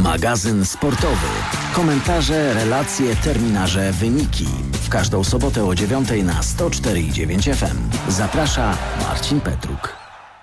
Magazyn sportowy. Komentarze, relacje, terminarze, wyniki. W każdą sobotę o 9:00 na 104,9 FM. Zaprasza Marcin Petruk.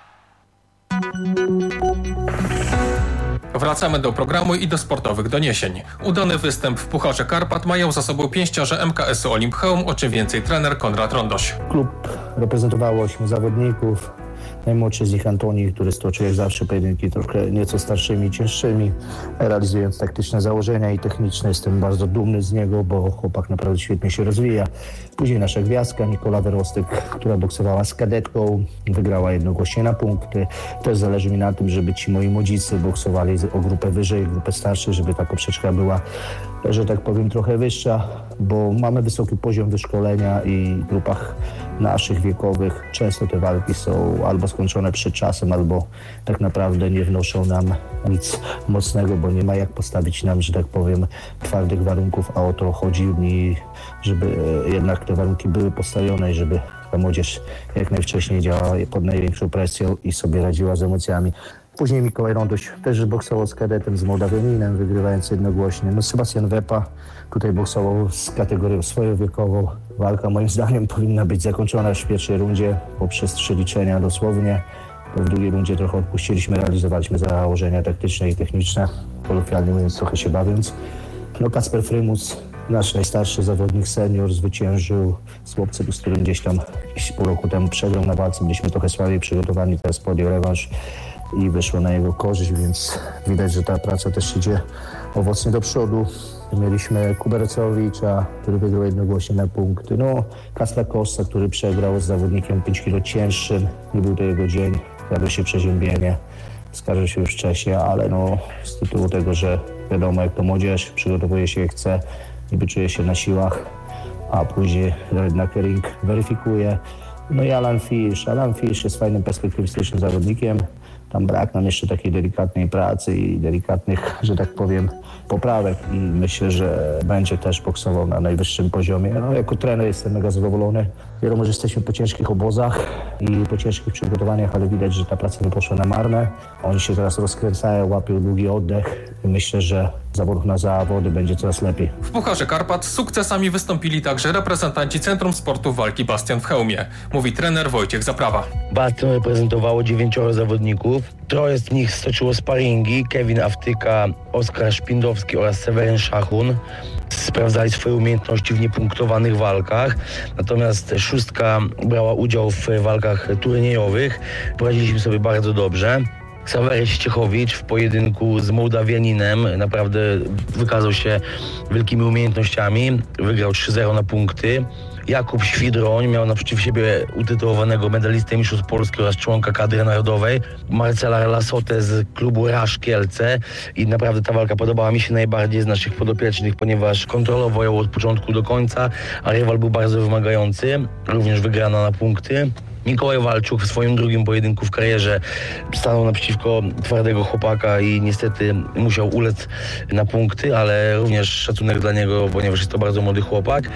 Wracamy do programu i do sportowych doniesień. Udany występ w Pucharze Karpat mają za sobą pięściarze MKS-u Olimpium, o czym więcej trener Konrad Rondoś. Klub reprezentowało 8 zawodników. Najmłodszy z nich Antoni, który stoczył jak zawsze pojedynki troszkę nieco starszymi, cięższymi, realizując taktyczne założenia i techniczne. Jestem bardzo dumny z niego, bo chłopak naprawdę świetnie się rozwija. Później nasza gwiazdka Nikola Werostek, która boksowała z kadetką, wygrała jednogłośnie na punkty. Też zależy mi na tym, żeby ci moi młodzicy boksowali o grupę wyżej, grupę starszej, żeby ta poprzeczka była, że tak powiem, trochę wyższa, bo mamy wysoki poziom wyszkolenia i w grupach naszych wiekowych często te walki są albo skończone przed czasem, albo tak naprawdę nie wnoszą nam nic mocnego, bo nie ma jak postawić nam, że tak powiem, twardych warunków, a o to chodzi mi, żeby jednak te warunki były postawione i żeby ta młodzież jak najwcześniej działała pod największą presją i sobie radziła z emocjami. Później Mikołaj Rondoś też boksował z kadetem, z Mołdawianinem, wygrywając jednogłośnie. No Sebastian Wepa tutaj boksował z kategorią swojowiekową. Walka moim zdaniem powinna być zakończona już w pierwszej rundzie poprzez 3 liczenia dosłownie. Bo w drugiej rundzie trochę odpuściliśmy, realizowaliśmy założenia taktyczne i techniczne, kolokwialnie mówiąc, trochę się bawiąc. No Kacper Frymus, nasz najstarszy zawodnik senior, zwyciężył z chłopcem, z którym gdzieś tam pół roku temu przegrał na walce. Byliśmy trochę słabiej przygotowani, teraz podjął rewanż i wyszło na jego korzyść, więc widać, że ta praca też idzie owocnie do przodu. Mieliśmy Kubercowicza, który wygrał jednogłośnie na punkty. No, Kacpra Kossa, który przegrał z zawodnikiem 5 kg cięższym. Nie był to jego dzień, zjadło się przeziębienie, skarży się już wcześniej, ale no z tytułu tego, że wiadomo jak to młodzież, przygotowuje się jak chce, niby czuje się na siłach, a później jednak ring weryfikuje. No i Alan Fish jest fajnym, perspektywistycznym zawodnikiem. Tam brak nam jeszcze takiej delikatnej pracy i delikatnych, że tak powiem, poprawek i myślę, że będzie też boksował na najwyższym poziomie. No, jako trener jestem mega zadowolony. Wiadomo, że jesteśmy po ciężkich obozach i po ciężkich przygotowaniach, ale widać, że ta praca nie poszła na marne. Oni się teraz rozkręcają, łapią długi oddech i myślę, że z zawodów na zawody będzie coraz lepiej. W Pucharze Karpat z sukcesami wystąpili także reprezentanci Centrum Sportu Walki Bastion w Chełmie, mówi trener Wojciech Zaprawa. Bastion reprezentowało 9 zawodników. 3 z nich stoczyło sparingi: Kevin Awtyka, Oskar Szpindowski oraz Seweryn Szachun. Sprawdzali swoje umiejętności w niepunktowanych walkach, natomiast 6 brała udział w walkach turniejowych. Poradziliśmy sobie bardzo dobrze. Ksawery Ściechowicz w pojedynku z Mołdawianinem naprawdę wykazał się wielkimi umiejętnościami. Wygrał 3-0 na punkty. Jakub Świdroń miał naprzeciw siebie utytułowanego medalistę mistrzostw Polski oraz członka kadry narodowej Marcela Lasotę z klubu Rasz Kielce i naprawdę ta walka podobała mi się najbardziej z naszych podopiecznych, ponieważ kontrolował ją od początku do końca, a rywal był bardzo wymagający, również wygrana na punkty. Mikołaj Walczuk w swoim drugim pojedynku w karierze stanął naprzeciwko twardego chłopaka i niestety musiał ulec na punkty, ale również szacunek dla niego, ponieważ jest to bardzo młody chłopak.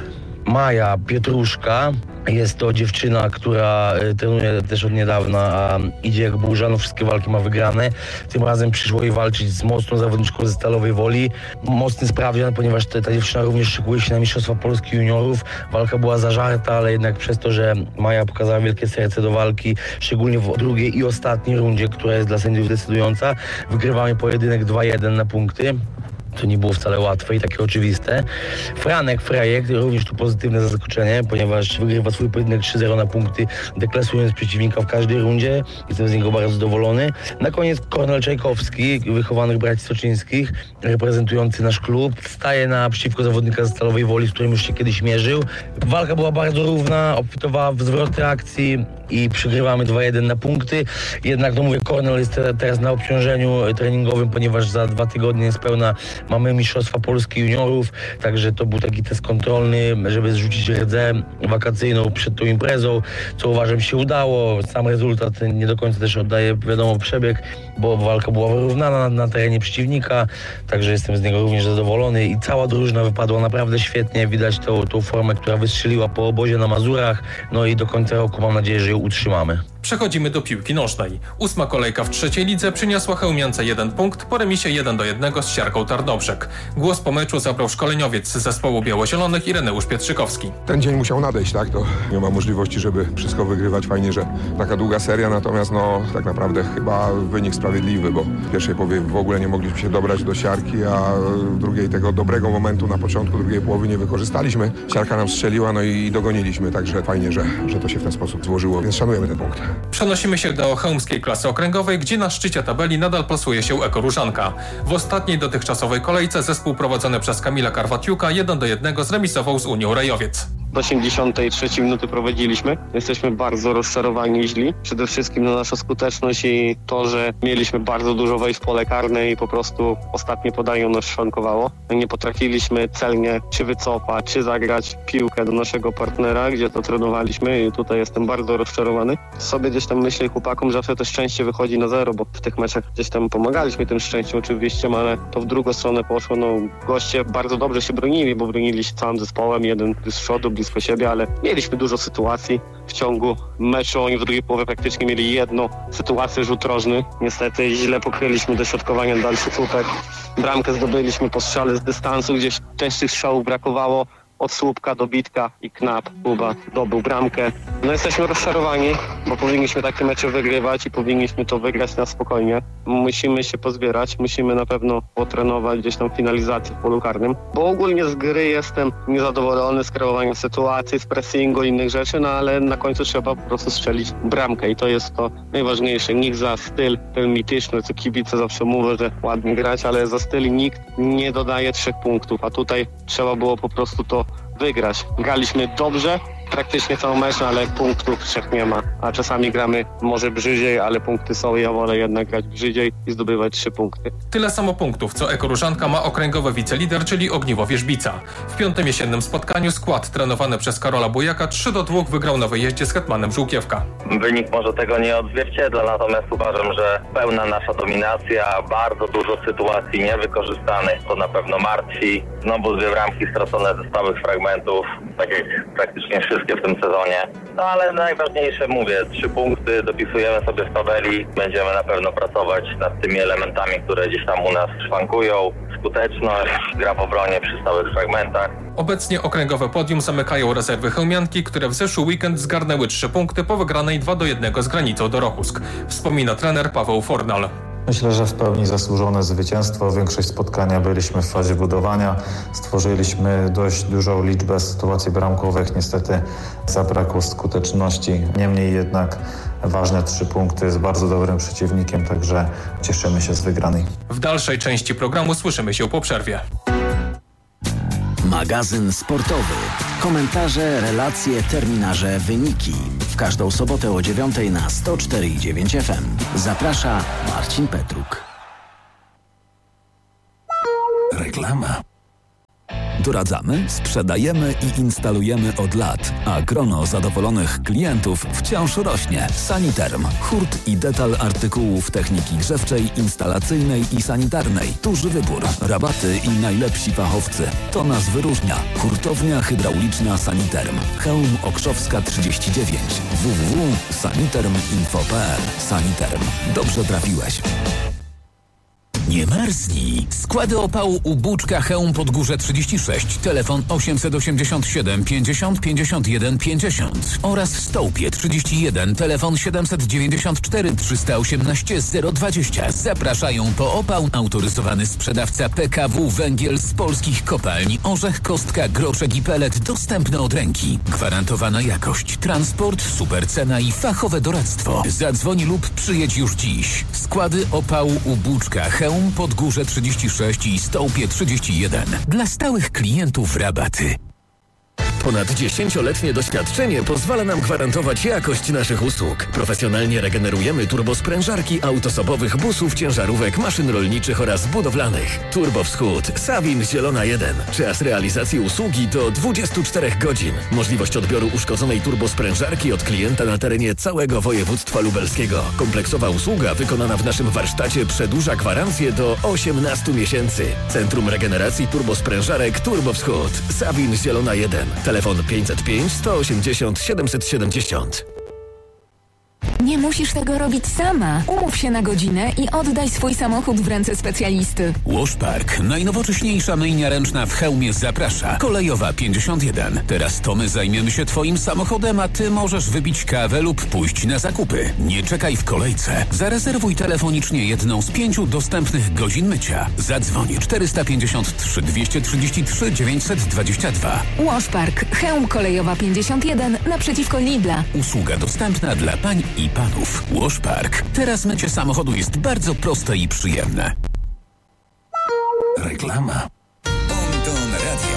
Maja Pietruszka jest to dziewczyna, która trenuje też od niedawna, a idzie jak burza, no wszystkie walki ma wygrane. Tym razem przyszło jej walczyć z mocną zawodniczką ze Stalowej Woli. Mocny sprawdzian, ponieważ ta dziewczyna również szykuje się na Mistrzostwa Polski juniorów. Walka była zażarta, ale jednak przez to, że Maja pokazała wielkie serce do walki, szczególnie w drugiej i ostatniej rundzie, która jest dla sędziów decydująca, wygrywamy pojedynek 2-1 na punkty. To nie było wcale łatwe i takie oczywiste. Franek Frejek, również tu pozytywne zaskoczenie, ponieważ wygrywa swój pojedynek 3-0 na punkty, deklasując przeciwnika w każdej rundzie. Jestem z niego bardzo zadowolony. Na koniec Kornel Czajkowski, wychowanych braci Soczyńskich, reprezentujący nasz klub, staje naprzeciwko zawodnika ze Stalowej Woli, z którym już się kiedyś mierzył. Walka była bardzo równa, obfitowała w zwroty akcji i przegrywamy 2-1 na punkty. Jednak, no mówię, Kornel jest teraz na obciążeniu treningowym, ponieważ za 2 tygodnie niespełna mamy Mistrzostwa Polski juniorów, także to był taki test kontrolny, żeby zrzucić rdzę wakacyjną przed tą imprezą, co uważam się udało. Sam rezultat nie do końca też oddaje, wiadomo, przebieg, bo walka była wyrównana na terenie przeciwnika, także jestem z niego również zadowolony i cała drużyna wypadła naprawdę świetnie. Widać tą formę, która wystrzeliła po obozie na Mazurach, no i do końca roku mam nadzieję, że ją utrzymamy. Przechodzimy do piłki nożnej. 8. kolejka w trzeciej lidze przyniosła Chełmiance 1 punkt po remisie 1-1 z Siarką Tarnobrzeg. Głos po meczu zabrał szkoleniowiec z zespołu białozielonych Ireneusz Pietrzykowski. Ten dzień musiał nadejść, tak? To nie ma możliwości, żeby wszystko wygrywać. Fajnie, że taka długa seria, natomiast tak naprawdę chyba wynik sprawiedliwy, bo w pierwszej połowie w ogóle nie mogliśmy się dobrać do Siarki, a w drugiej tego dobrego momentu na początku drugiej połowy nie wykorzystaliśmy. Siarka nam strzeliła, i dogoniliśmy, także fajnie, że to się w ten sposób złożyło, więc szanujemy ten punkt. Przenosimy się do chełmskiej klasy okręgowej, gdzie na szczycie tabeli nadal plasuje się Eko Różanka. W ostatniej dotychczasowej kolejce zespół prowadzony przez Kamila Karwatiuka 1-1 zremisował z Unią Rejowiec. Do 83 minuty prowadziliśmy. Jesteśmy bardzo rozczarowani i źli. Przede wszystkim na naszą skuteczność i to, że mieliśmy bardzo dużo wejść w pole karne i po prostu ostatnie podanie nas szwankowało. Nie potrafiliśmy celnie czy wycofać, czy zagrać piłkę do naszego partnera, gdzie to trenowaliśmy i tutaj jestem bardzo rozczarowany. Sobie gdzieś tam myślę chłopakom, że zawsze to szczęście wychodzi na zero, bo w tych meczach gdzieś tam pomagaliśmy tym szczęściem oczywiście, ale to w drugą stronę poszło. Goście bardzo dobrze się bronili, bo bronili się całym zespołem, jeden z przodu, blisko siebie, ale mieliśmy dużo sytuacji w ciągu meczu. Oni w drugiej połowie praktycznie mieli jedną sytuację, rzut rożny. Niestety źle pokryliśmy dośrodkowanie dalszy słupek. Bramkę zdobyliśmy po strzale z dystansu, gdzieś częściej strzałów brakowało. Od słupka do bitka i Knap Kuba zdobył bramkę. Jesteśmy rozczarowani, bo powinniśmy takie mecze wygrywać i powinniśmy to wygrać na spokojnie. Musimy się pozbierać, musimy na pewno potrenować gdzieś tam finalizację w polu karnym, bo ogólnie z gry jestem niezadowolony z kreowania sytuacji, z pressingu i innych rzeczy, ale na końcu trzeba po prostu strzelić bramkę i to jest to najważniejsze. Nikt za styl, ten mityczny, co kibice zawsze mówią, że ładnie grać, ale za styl nikt nie dodaje 3 punktów, a tutaj trzeba było po prostu to wygrać. Graliśmy dobrze, praktycznie całą mecz, ale punktów 3 nie ma. A czasami gramy może brzydziej, ale punkty są. Ja wolę jednak grać brzydziej i zdobywać 3 punkty. Tyle samo punktów, co Eko Różanka ma okręgowy wicelider, czyli Ogniwo Wierzbica. W 5. jesiennym spotkaniu skład trenowany przez Karola Bujaka 3-2 wygrał na wyjeździe z Hetmanem Żółkiewka. Wynik może tego nie odzwierciedla, natomiast uważam, że pełna nasza dominacja, bardzo dużo sytuacji niewykorzystanych, to na pewno martwi. Znowu 2 bramki stracone ze stałych fragmentów, tak jak praktycznie wszystkie w tym sezonie. Ale najważniejsze, mówię, 3 punkty, dopisujemy sobie w tabeli, będziemy na pewno pracować nad tymi elementami, które gdzieś tam u nas szwankują. Skuteczność, gra w obronie przy stałych fragmentach. Obecnie okręgowe podium zamykają rezerwy chełmianki, które w zeszły weekend zgarnęły 3 punkty po wygranej 2-1 z Granicą Dorochusk. Wspomina trener Paweł Fornal. Myślę, że w pełni zasłużone zwycięstwo. Większość spotkania byliśmy w fazie budowania. Stworzyliśmy dość dużą liczbę sytuacji bramkowych. Niestety zabrakło skuteczności. Niemniej jednak ważne 3 punkty z bardzo dobrym przeciwnikiem, także cieszymy się z wygranej. W dalszej części programu słyszymy się po przerwie. Magazyn sportowy. Komentarze, relacje, terminarze, wyniki. W każdą sobotę o 9 na 104,9 FM. Zaprasza Marcin Petruk. Reklama. Doradzamy, sprzedajemy i instalujemy od lat, a grono zadowolonych klientów wciąż rośnie. Saniterm. Hurt i detal artykułów techniki grzewczej, instalacyjnej i sanitarnej. Duży wybór, rabaty i najlepsi fachowcy. To nas wyróżnia. Hurtownia hydrauliczna Saniterm. Chełm Okrzowska 39. www.saniterm.info.pl. Saniterm. Dobrze trafiłeś. Nie marznij. Składy opału u Buczka Chełm Podgórze 36. Telefon 887 50 51 50 oraz w Stołpie 31. Telefon 794 318 020. Zapraszają po opał autoryzowany sprzedawca PKW Węgiel z polskich kopalni Orzech, Kostka, Groszek i Pelet dostępne od ręki. Gwarantowana jakość, transport, super cena i fachowe doradztwo. Zadzwoń lub przyjedź już dziś. Składy opału u Buczka Chełm Podgórze 36 i Stołpie 31. Dla stałych klientów rabaty. Ponad 10-letnie doświadczenie pozwala nam gwarantować jakość naszych usług. Profesjonalnie regenerujemy turbosprężarki autosobowych, busów, ciężarówek, maszyn rolniczych oraz budowlanych. Turbo Wschód, Sawin, Zielona 1. Czas realizacji usługi to 24 godzin. Możliwość odbioru uszkodzonej turbosprężarki od klienta na terenie całego województwa lubelskiego. Kompleksowa usługa wykonana w naszym warsztacie przedłuża gwarancję do 18 miesięcy. Centrum Regeneracji Turbosprężarek Turbo Wschód, Sawin, Zielona 1. Telefon 505 180 770. Nie musisz tego robić sama. Umów się na godzinę i oddaj swój samochód w ręce specjalisty. Washpark, najnowocześniejsza myjnia ręczna w Chełmie zaprasza. Kolejowa 51. Teraz to my zajmiemy się twoim samochodem, a ty możesz wypić kawę lub pójść na zakupy. Nie czekaj w kolejce. Zarezerwuj telefonicznie jedną z 5 dostępnych godzin mycia. Zadzwoń 453 233 922. Washpark, Chełm Kolejowa 51 naprzeciwko Lidla. Usługa dostępna dla pań i panów. Washpark. Teraz mycie samochodu jest bardzo proste i przyjemne. Reklama.